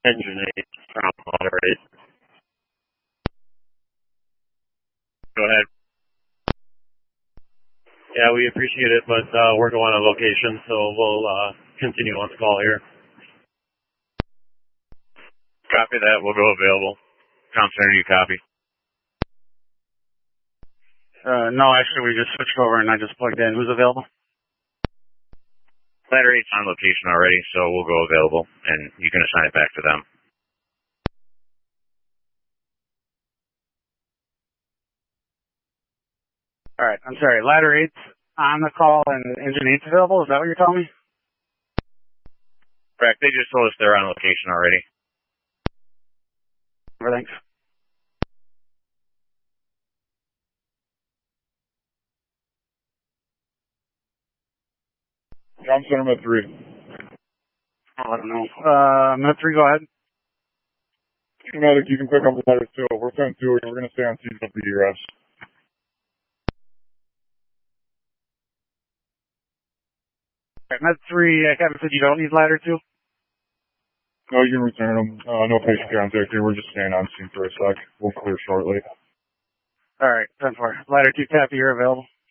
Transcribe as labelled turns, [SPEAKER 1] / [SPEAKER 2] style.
[SPEAKER 1] Engine 8 from Ladder 8. Go ahead. Yeah, we appreciate it, but we're going on location, so we'll continue on the call here.
[SPEAKER 2] Copy that. We'll go available. Comm Center, you copy?
[SPEAKER 3] No, actually, we just switched over and I just plugged in. Who's available?
[SPEAKER 2] Ladder 8's on location already, so we'll go available, and you can assign it back to them.
[SPEAKER 3] All right, I'm sorry. Ladder 8's on the call and Engine 8's available? Is that what you're telling me?
[SPEAKER 2] Correct. They just told us they're on location already.
[SPEAKER 3] Thanks.
[SPEAKER 4] Comm Center, Med 3.
[SPEAKER 3] I don't know. Med 3, go ahead.
[SPEAKER 4] Medic, you can pick up the Ladder 2. We're 10-2, and we're going to stay on scene for the ERS.
[SPEAKER 3] Med 3, Kevin said you don't need Ladder 2?
[SPEAKER 4] No, you can return them. No patient contact here. We're just staying on scene for a sec. We'll clear shortly.
[SPEAKER 3] All right, 10-4. Ladder 2, copy, you're available.